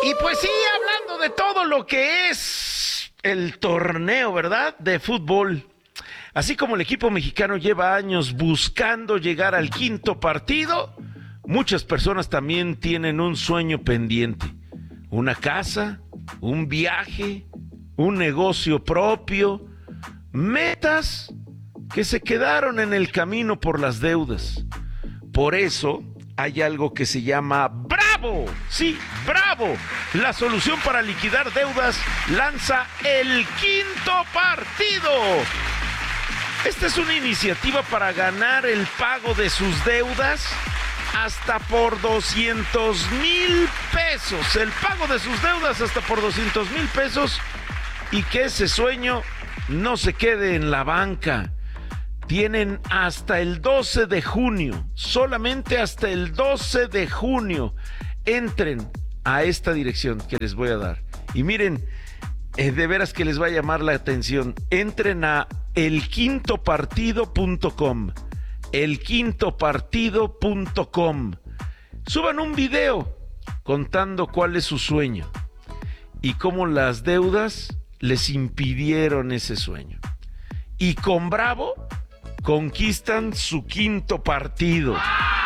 Y pues sí, hablando de todo lo que es el torneo, ¿verdad? De fútbol. Así como el equipo mexicano lleva años buscando llegar al quinto partido, muchas personas también tienen un sueño pendiente. Una casa, un viaje, un negocio propio, metas que se quedaron en el camino por las deudas. Por eso hay algo que se llama Bravo. Sí, Bravo. La solución para liquidar deudas lanza el quinto partido. Esta es una iniciativa para ganar el pago de sus deudas hasta por 200,000 pesos. El pago de sus deudas hasta por 200,000 pesos y que ese sueño no se quede en la banca. Tienen hasta el 12 de junio, solamente hasta el 12 de junio. Entren a esta dirección que les voy a dar. Y miren, de veras que les va a llamar la atención. Entren a elquintopartido.com. elquintopartido.com. Suban un video contando cuál es su sueño y cómo las deudas les impidieron ese sueño. Y con Bravo conquistan su quinto partido.